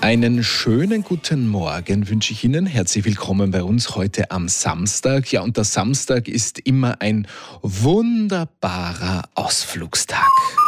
Einen schönen guten Morgen wünsche ich Ihnen. Herzlich willkommen bei uns heute am Samstag. Ja, und der Samstag ist immer ein wunderbarer Ausflugstag.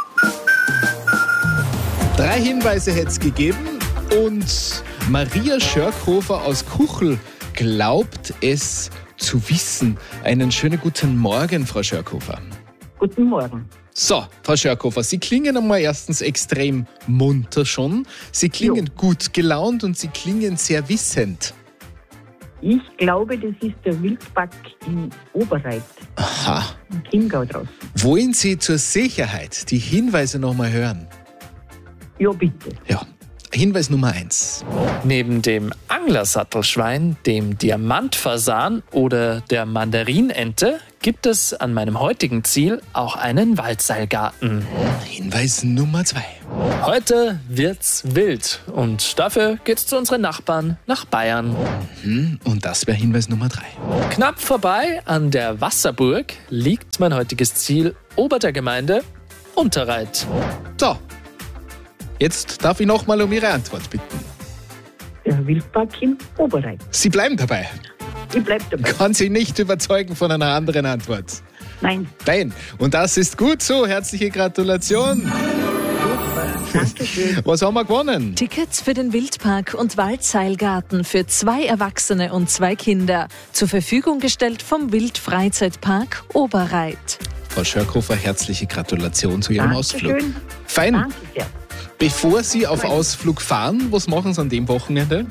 3 Hinweise hätte es gegeben und Maria Schörkhofer aus Kuchel glaubt es zu wissen. Einen schönen guten Morgen, Frau Schörkhofer. Guten Morgen. So, Frau Schörkhofer, Sie klingen einmal erstens extrem munter schon. Sie klingen gut gelaunt und Sie klingen sehr wissend. Ich glaube, das ist der Wildpark in Oberreit. Aha. Im Chiemgau draußen. Wollen Sie zur Sicherheit die Hinweise nochmal hören? Ja, bitte. Ja. Hinweis Nummer 1. Neben dem Anglersattelschwein, dem Diamantfasan oder der Mandarinente gibt es an meinem heutigen Ziel auch einen Waldseilgarten. Hinweis Nummer 2. Heute wird's wild und dafür geht's zu unseren Nachbarn nach Bayern. Und das wäre Hinweis Nummer 3. Knapp vorbei an der Wasserburg liegt mein heutiges Ziel ober der Gemeinde Unterreit. So, jetzt darf ich nochmal um Ihre Antwort bitten. Der Wildpark in Oberreit. Sie bleiben dabei. Ich bleib dabei. Kann Sie nicht überzeugen von einer anderen Antwort. Nein. Nein. Und das ist gut so. Herzliche Gratulation. Super. Dankeschön. Was haben wir gewonnen? Tickets für den Wildpark und Waldseilgarten für 2 Erwachsene und 2 Kinder. Zur Verfügung gestellt vom Wildfreizeitpark Oberreit. Frau Schörkhofer, herzliche Gratulation zu Ihrem Ausflug. Dankeschön. Fein. Danke sehr. Bevor Sie auf Ausflug fahren, was machen Sie an dem Wochenende?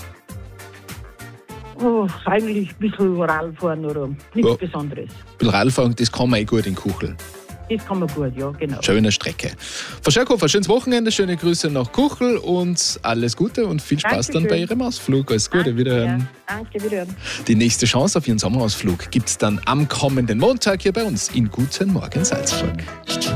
Oh, eigentlich ein bisschen Radfahren oder nichts Ja. Besonderes. Ein bisschen Radfahren, das kann man gut in Kuchel. Das kann man gut, ja, genau. Schöne Strecke. Frau Schörkhofer, schönes Wochenende, schöne Grüße nach Kuchel und alles Gute und viel Spaß dann bei Ihrem Ausflug. Alles Gute, wiederhören. Danke, wiederhören. Die nächste Chance auf Ihren Sommerausflug gibt es dann am kommenden Montag hier bei uns in Guten Morgen Salzburg.